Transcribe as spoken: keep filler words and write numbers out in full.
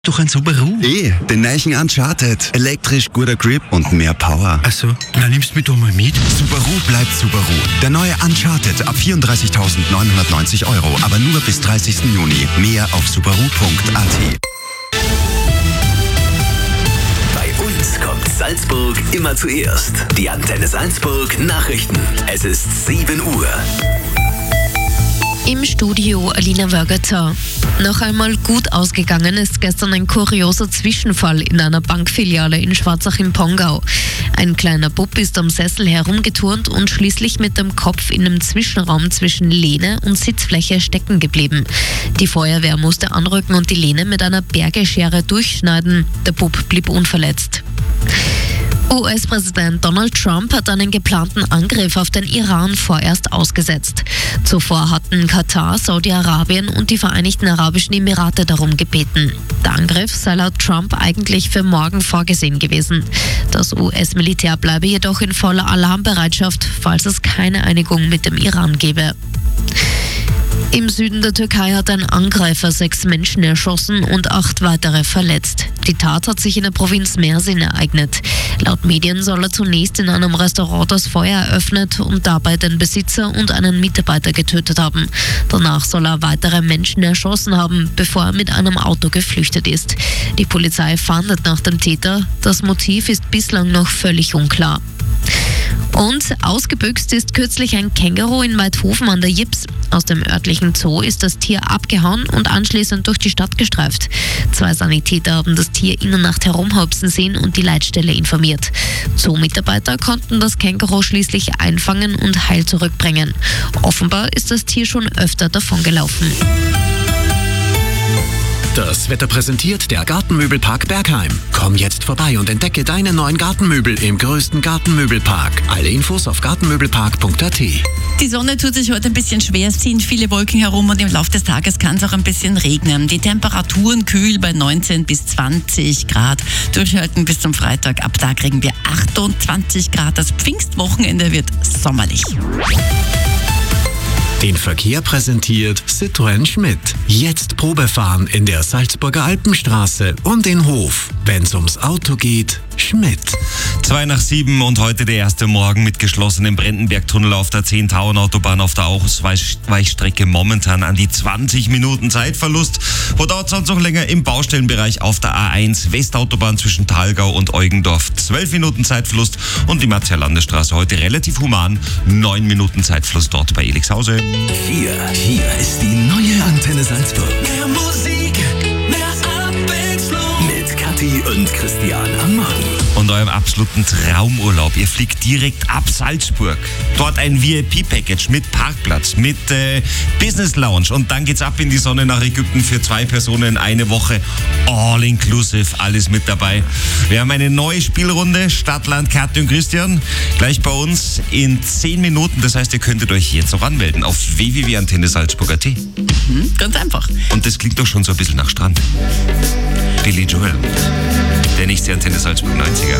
Doch ein Subaru? Eh, den neuen Uncharted. Elektrisch, guter Grip und mehr Power. Ach so, na nimmst du mich doch mal mit. Subaru bleibt Subaru. Der neue Uncharted ab vierunddreißigtausendneunhundertneunzig Euro, aber nur bis dreißigsten Juni. Mehr auf subaru punkt a t. Bei uns kommt Salzburg immer zuerst. Die Antenne Salzburg Nachrichten. Es ist sieben Uhr. Im Studio Alina Wörgerter. Noch einmal gut ausgegangen ist gestern ein kurioser Zwischenfall in einer Bankfiliale in Schwarzach im Pongau. Ein kleiner Bub ist am Sessel herumgeturnt und schließlich mit dem Kopf in einem Zwischenraum zwischen Lehne und Sitzfläche stecken geblieben. Die Feuerwehr musste anrücken und die Lehne mit einer Bergeschere durchschneiden. Der Bub blieb unverletzt. U S-Präsident Donald Trump hat einen geplanten Angriff auf den Iran vorerst ausgesetzt. Zuvor hatten Katar, Saudi-Arabien und die Vereinigten Arabischen Emirate darum gebeten. Der Angriff sei laut Trump eigentlich für morgen vorgesehen gewesen. Das U S-Militär bleibe jedoch in voller Alarmbereitschaft, falls es keine Einigung mit dem Iran gebe. Im Süden der Türkei hat ein Angreifer sechs Menschen erschossen und acht weitere verletzt. Die Tat hat sich in der Provinz Mersin ereignet. Laut Medien soll er zunächst in einem Restaurant das Feuer eröffnet und dabei den Besitzer und einen Mitarbeiter getötet haben. Danach soll er weitere Menschen erschossen haben, bevor er mit einem Auto geflüchtet ist. Die Polizei fahndet nach dem Täter. Das Motiv ist bislang noch völlig unklar. Und ausgebüxt ist kürzlich ein Känguru in Weidhofen an der Jips. Aus dem örtlichen Zoo ist das Tier abgehauen und anschließend durch die Stadt gestreift. Zwei Sanitäter haben das Tier in der Nacht herumhopsen sehen und die Leitstelle informiert. Zoo-Mitarbeiter konnten das Känguru schließlich einfangen und heil zurückbringen. Offenbar ist das Tier schon öfter davongelaufen. Das Wetter präsentiert der Gartenmöbelpark Bergheim. Komm jetzt vorbei und entdecke deine neuen Gartenmöbel im größten Gartenmöbelpark. Alle Infos auf gartenmöbelpark punkt a t. Die Sonne tut sich heute ein bisschen schwer, es ziehen viele Wolken herum und im Laufe des Tages kann es auch ein bisschen regnen. Die Temperaturen kühl bei neunzehn bis zwanzig Grad. Durchhalten bis zum Freitag. Ab da kriegen wir achtundzwanzig Grad. Das Pfingstwochenende wird sommerlich. Den Verkehr präsentiert Citroën Schmidt. Jetzt Probefahren in der Salzburger Alpenstraße und in Hof. Wenn's ums Auto geht, Schmidt. Zwei nach sieben und heute der erste Morgen mit geschlossenem Brendenbergtunnel auf der zehn-Tauern-Autobahn auf der Ausweichstrecke momentan an die zwanzig Minuten Zeitverlust. Wo dauert es sonst noch länger? Im Baustellenbereich auf der A eins Westautobahn zwischen Thalgau und Eugendorf. zwölf Minuten Zeitverlust und die Marzia-Landesstraße heute relativ human. neun Minuten Zeitverlust dort bei Elixhause. Hier, hier ist die neue Antenne Salzburg. Mehr Musik, mehr Abwechslung. Mit Kathi und Christian am Morgen. Und eurem absoluten Traumurlaub. Ihr fliegt direkt ab Salzburg. Dort ein V I P-Package mit Parkplatz, mit äh, Business Lounge. Und dann geht's ab in die Sonne nach Ägypten für zwei Personen eine Woche. All inclusive, alles mit dabei. Wir haben eine neue Spielrunde, Stadtland, Kathi und Christian. Gleich bei uns in zehn Minuten. Das heißt, ihr könntet euch jetzt noch anmelden auf w w w punkt antenne salzburg punkt a t. Mhm, ganz einfach. Und das klingt doch schon so ein bisschen nach Strand. Billy Joel, der nächste Antenne Salzburg neunziger.